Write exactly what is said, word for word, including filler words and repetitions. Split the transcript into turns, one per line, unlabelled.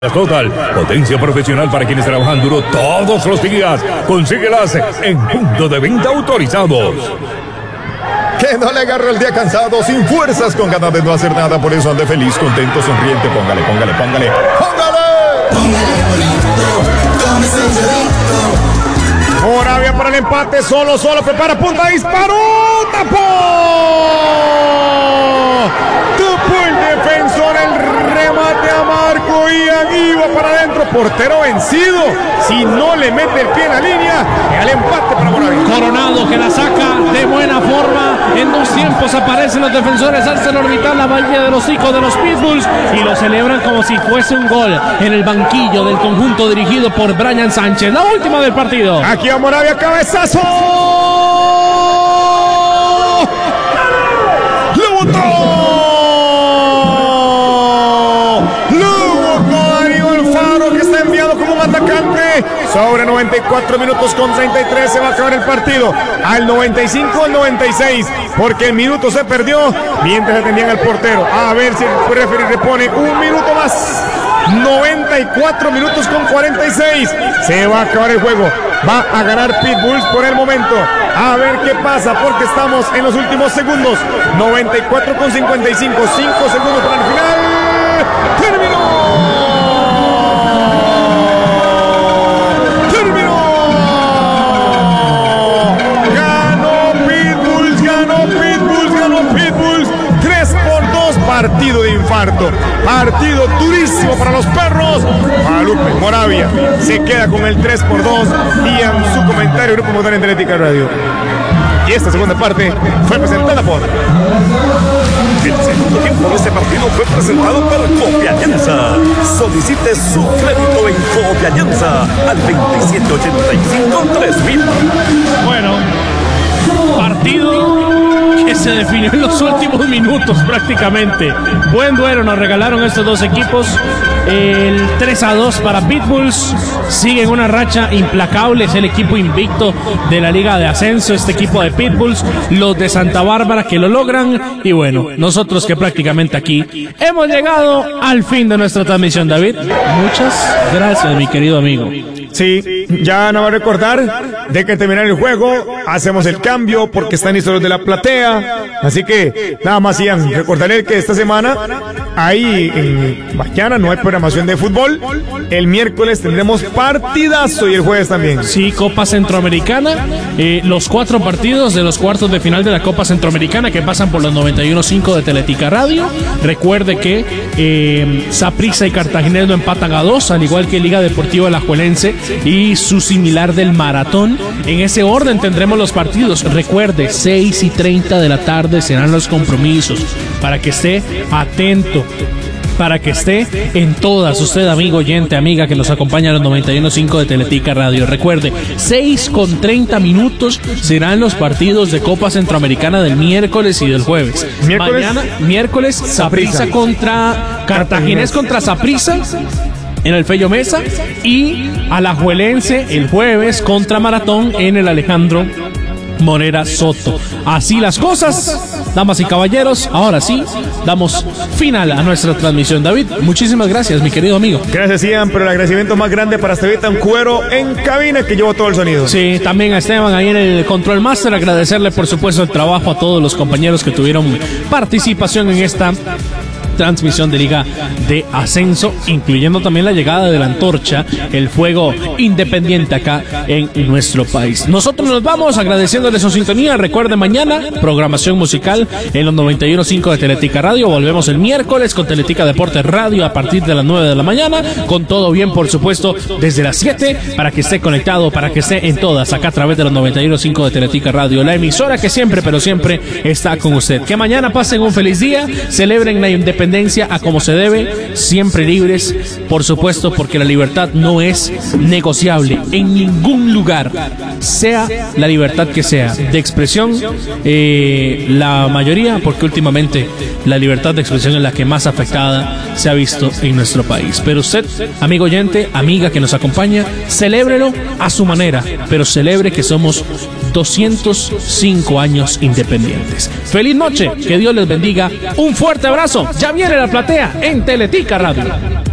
Total, potencia profesional para quienes trabajan duro todos los días. Consíguelas en punto de venta autorizados.
Que no le agarre el día cansado, sin fuerzas, con ganas de no hacer nada. Por eso ande feliz, contento, sonriente. Póngale, póngale, póngale, póngale.
Moravia para el empate, solo, solo, prepara punta, disparó, tapó. Tapó el defensor, el remate a Marco Ian, iba para adentro, portero vencido. Si no le mete el pie en la línea, el empate para Moravia.
Coronado que la saca de buena forma. En dos tiempos aparecen los defensores, alzan orbital la bahía de los hijos de los Pitbulls y lo celebran como si fuese un gol en el banquillo del conjunto dirigido por Brian Sánchez. La última del partido.
Aquí a Moravia, cabezazo. ¡Lo botó! ¡Lo botó Darío Alfaro, que está enviado como un atacante! Sobre noventa y cuatro minutos con treinta y tres se va a acabar el partido. Al noventa y cinco, al noventa y seis, porque el minuto se perdió mientras atendían al portero. A ver si el referee repone un minuto más. noventa y cuatro minutos con cuarenta y seis. Se va a acabar el juego. Va a ganar Pitbulls por el momento. A ver qué pasa, porque estamos en los últimos segundos. noventa y cuatro con cincuenta y cinco. cinco segundos para el final. ¡Terminó! Partido de infarto, partido durísimo para los perros. Guadalupe, Moravia se queda con el tres por dos. Y en su comentario, Grupo Motor en Teletica Radio. Y esta segunda parte fue presentada por...
El segundo tiempo de este partido fue presentado por Cofialianza. Solicite su crédito en Cofialianza al veintisiete ochenta y cinco tres mil.
Bueno, partido que se definió en los últimos minutos prácticamente. Buen duelo nos regalaron estos dos equipos. El tres a dos para Pitbulls. Sigue en una racha implacable. Es el equipo invicto de la Liga de Ascenso, este equipo de Pitbulls. Los de Santa Bárbara que lo logran. Y bueno, nosotros que prácticamente aquí hemos llegado al fin de nuestra transmisión, David. Muchas gracias, mi querido amigo.
Sí, ya no va a recordar de que terminar el juego, hacemos el cambio porque están listos los de la platea. Así que nada más, Ian, recordaré que esta semana ahí en mañana no hay programación de fútbol. El miércoles tendremos partidazo y el jueves también.
Sí, Copa Centroamericana, eh, los cuatro partidos de los cuartos de final de la Copa Centroamericana que pasan por los noventa y uno punto cinco de Teletica Radio. Recuerde que eh, Saprissa y Cartaginés lo empatan a dos, al igual que Liga Deportiva Alajuelense y su similar del Maratón. En ese orden tendremos los partidos. Recuerde, seis y treinta de la tarde serán los compromisos, para que esté atento, para que esté en todas. Usted, amigo oyente, amiga que nos acompaña a los noventa y uno punto cinco de Teletica Radio. Recuerde, seis con treinta minutos serán los partidos de Copa Centroamericana del miércoles y del jueves.
Miércoles,
Mañana, miércoles, Saprissa contra Cartaginés contra Saprissa en el Fello Mesa, y Alajuelense el jueves contra Maratón en el Alejandro Morera Soto. Así las cosas, damas y caballeros. Ahora sí, damos final a nuestra transmisión. David, muchísimas gracias, mi querido amigo.
Gracias, Ian, pero el agradecimiento más grande para Esteban Cuero en cabina, que llevó todo el sonido.
Sí, también a Esteban ahí en el Control Master. Agradecerle, por supuesto, el trabajo a todos los compañeros que tuvieron participación en esta transmisión de Liga de Ascenso, incluyendo también la llegada de la antorcha, el fuego independiente acá en nuestro país. Nosotros nos vamos agradeciéndole su sintonía. Recuerde, mañana programación musical en los noventa y uno punto cinco de Teletica Radio. Volvemos el miércoles con Teletica Deportes Radio a partir de las nueve de la mañana, con todo bien, por supuesto, desde las siete, para que esté conectado, para que esté en todas, acá a través de los noventa y uno punto cinco de Teletica Radio, la emisora que siempre, pero siempre está con usted. Que mañana pasen un feliz día, celebren la independencia a como se debe, siempre libres, por supuesto, porque la libertad no es negociable en ningún lugar, sea la libertad que sea, de expresión, eh, la mayoría, porque últimamente la libertad de expresión es la que más afectada se ha visto en nuestro país. Pero usted, amigo oyente, amiga que nos acompaña, celébrelo a su manera, pero celebre que somos doscientos cinco años independientes. Feliz noche, que Dios les bendiga, un fuerte abrazo. Ya viene la platea en Teletica Radio.